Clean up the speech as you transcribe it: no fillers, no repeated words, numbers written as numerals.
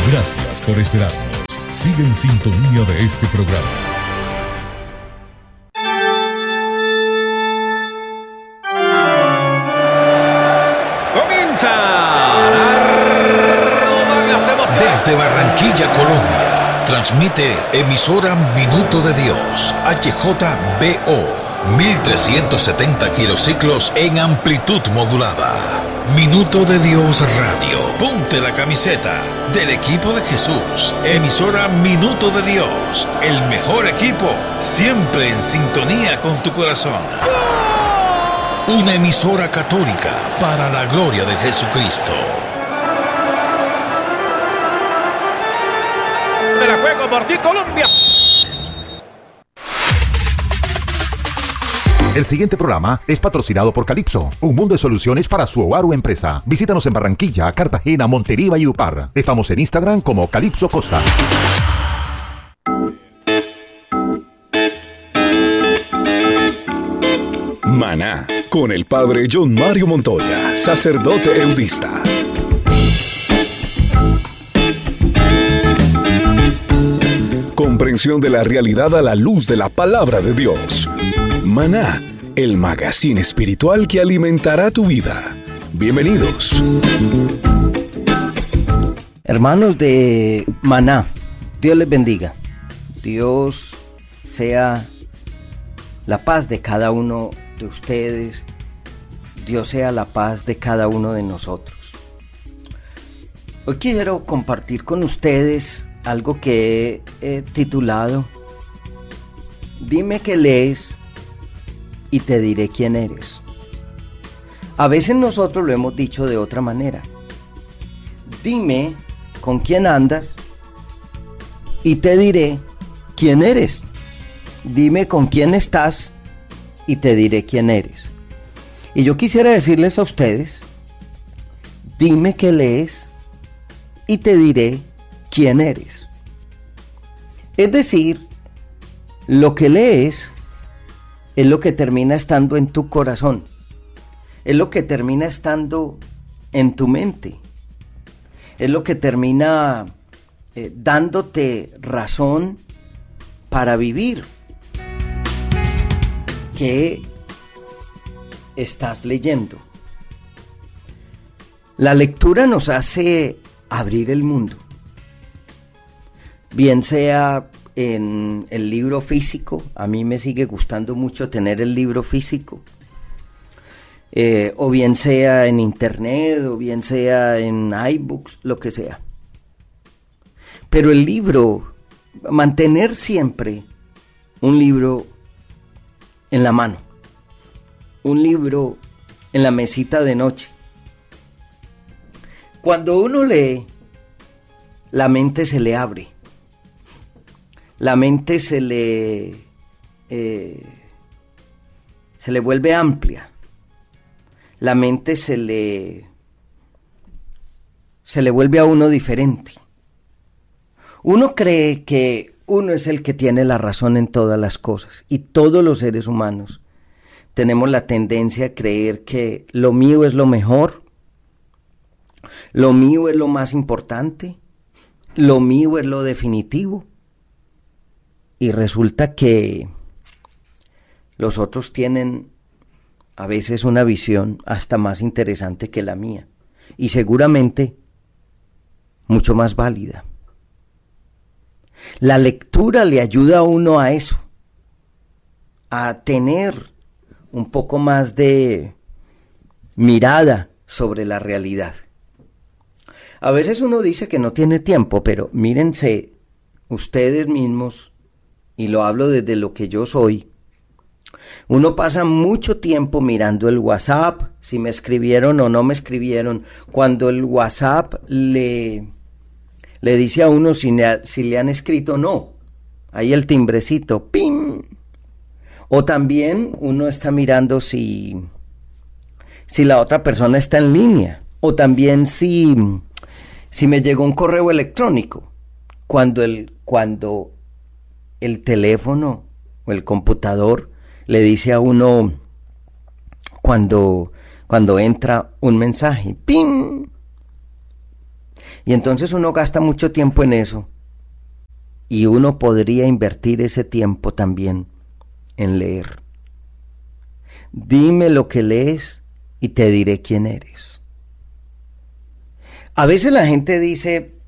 Gracias por esperarnos. Sigue en sintonía de este programa. Desde Barranquilla, Colombia, transmite emisora Minuto de Dios, HJBO, 1370 kilociclos en amplitud modulada. Minuto de Dios Radio. Ponte la camiseta del equipo de Jesús. Emisora Minuto de Dios, el mejor equipo, siempre en sintonía con tu corazón. Una emisora católica para la gloria de Jesucristo. De la juego por ti, Colombia. El siguiente programa es patrocinado por Calypso, un mundo de soluciones para su hogar o empresa. Visítanos en Barranquilla, Cartagena, Montería y Valledupar. Estamos en Instagram como Calypso Costa. Maná, con el padre John Mario Montoya, sacerdote eudista. Comprensión de la realidad a la luz de la palabra de Dios. Maná, el magazine espiritual que alimentará tu vida. Bienvenidos. Hermanos de Maná, Dios les bendiga. Dios sea la paz de cada uno de ustedes. Dios sea la paz de cada uno de nosotros. Hoy quiero compartir con ustedes algo que he titulado Dime qué lees y te diré quién eres. A veces nosotros lo hemos dicho de otra manera. Dime con quién andas y te diré quién eres. Dime con quién estás y te diré quién eres. Y yo quisiera decirles a ustedes, dime qué lees y te diré quién eres. Es decir, lo que lees es lo que termina estando en tu corazón, es lo que termina estando en tu mente, es lo que termina dándote razón para vivir. ¿Qué estás leyendo? La lectura nos hace abrir el mundo, bien sea en el libro físico. A mí me sigue gustando mucho tener el libro físico, o bien sea en internet, o bien sea en iBooks, lo que sea. Pero el libro, mantener siempre un libro en la mano, un libro en la mesita de noche. Cuando uno lee, la mente se le abre, la mente se le vuelve amplia, la mente se le vuelve a uno diferente. Uno cree que uno es el que tiene la razón en todas las cosas, y todos los seres humanos tenemos la tendencia a creer que lo mío es lo mejor, lo mío es lo más importante, lo mío es lo definitivo, y resulta que los otros tienen a veces una visión hasta más interesante que la mía, y seguramente mucho más válida. La lectura le ayuda a uno a eso, a tener un poco más de mirada sobre la realidad. A veces uno dice que no tiene tiempo, pero mírense ustedes mismos, y lo hablo desde lo que yo soy. Uno pasa mucho tiempo mirando el WhatsApp, si me escribieron o no me escribieron, cuando el WhatsApp le dice a uno si le han escrito o no. Ahí el timbrecito, ¡pim! O también uno está mirando si la otra persona está en línea. O también si me llegó un correo electrónico. Cuando el teléfono o el computador le dice a uno cuando entra un mensaje, ¡pim! Y entonces uno gasta mucho tiempo en eso. Y uno podría invertir ese tiempo también en leer. Dime lo que lees y te diré quién eres. A veces la gente dice,